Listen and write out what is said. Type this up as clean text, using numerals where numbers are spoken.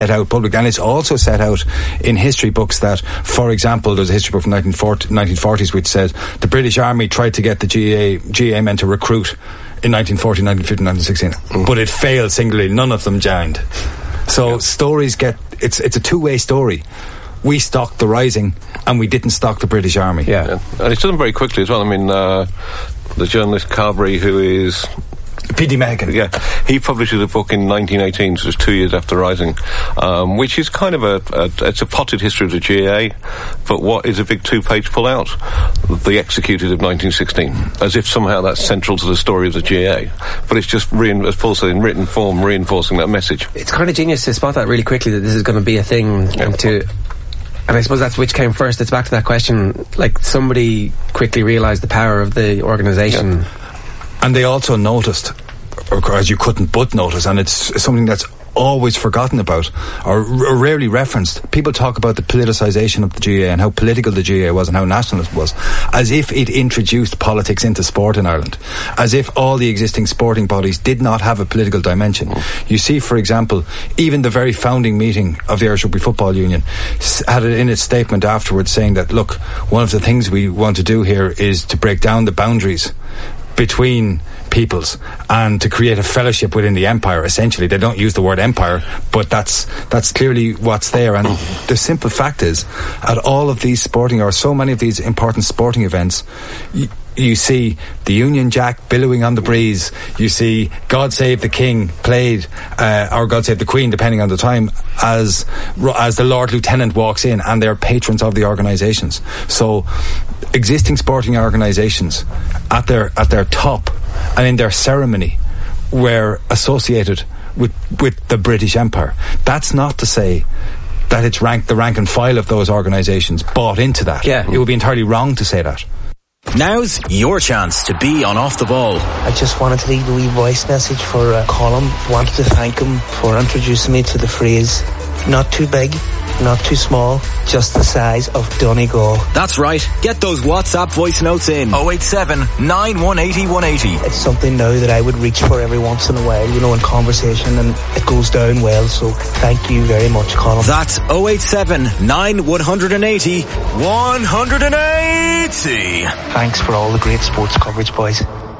out public, and it's also set out in history books that, for example, there's a history book from 1940s which says the British Army tried to get the GA men to recruit in 1940, 1950, 1916, but it failed singularly. None of them joined. So stories it's a two-way story. We stocked the Rising and we didn't stock the British Army. Yeah. And it's done very quickly as well. I mean, the journalist Carberry, who is P.D. Mehigan. Yeah, he publishes a book in 1918, so it's 2 years after Rising, which is kind of it's a potted history of the GAA, but what is a big 2-page pull-out? The Executed of 1916, as if somehow that's central to the story of the GAA. But it's just, as Paul said, in written form, reinforcing that message. It's kind of genius to spot that really quickly, that this is going to be a thing, and I suppose that's which came first. It's back to that question, like somebody quickly realised the power of the organisation. Yeah. And they also noticed, or as you couldn't but notice, and it's something that's always forgotten about or rarely referenced. People talk about the politicisation of the GAA and how political the GAA was and how nationalist it was, as if it introduced politics into sport in Ireland, as if all the existing sporting bodies did not have a political dimension. You see, for example, even the very founding meeting of the Irish Rugby Football Union had it in its statement afterwards saying that, look, one of the things we want to do here is to break down the boundaries between peoples and to create a fellowship within the empire. Essentially, they don't use the word empire, but that's clearly what's there. And the simple fact is, at all of these sporting, or so many of these important sporting events, you see the Union Jack billowing on the breeze. You see God Save the King played, or God Save the Queen, depending on the time, as the Lord Lieutenant walks in, and they're patrons of the organisations. So existing sporting organisations at their top and in their ceremony were associated with the British Empire. That's not to say that it's the rank and file of those organisations bought into that. Yeah. It would be entirely wrong to say that. Now's your chance to be on Off the Ball. I just wanted to leave a wee voice message for Colin. Wanted to thank him for introducing me to the phrase, not too big, not too small, just the size of Donegal. That's right. Get those WhatsApp voice notes in 087 9180 180. It's something now that I would reach for every once in a while, in conversation, and it goes down well, so thank you very much, Colin. That's 087 9180 180. Thanks for all the great sports coverage, boys.